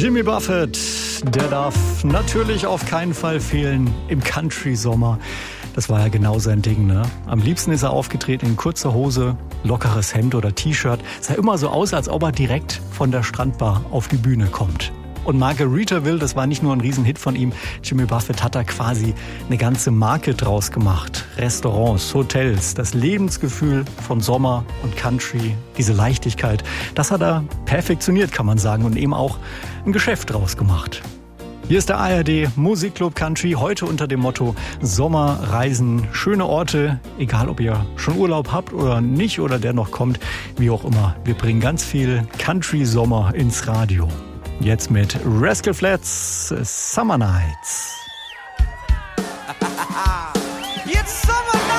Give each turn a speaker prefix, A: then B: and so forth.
A: Jimmy Buffett, der darf natürlich auf keinen Fall fehlen im Country-Sommer. Das war ja genau sein Ding, ne? Am liebsten ist er aufgetreten in kurzer Hose, lockeres Hemd oder T-Shirt. Sah immer so aus, als ob er direkt von der Strandbar auf die Bühne kommt. Und Margaritaville, das war nicht nur ein Riesenhit von ihm. Jimmy Buffett hat da quasi eine ganze Marke draus gemacht. Restaurants, Hotels, das Lebensgefühl von Sommer und Country, diese Leichtigkeit, das hat er perfektioniert, kann man sagen, und eben auch ein Geschäft draus gemacht. Hier ist der ARD Musikclub Country, heute unter dem Motto Sommerreisen, schöne Orte, egal ob ihr schon Urlaub habt oder nicht oder der noch kommt, wie auch immer. Wir bringen ganz viel Country-Sommer ins Radio. Jetzt mit Rascal Flatts, Summer Nights.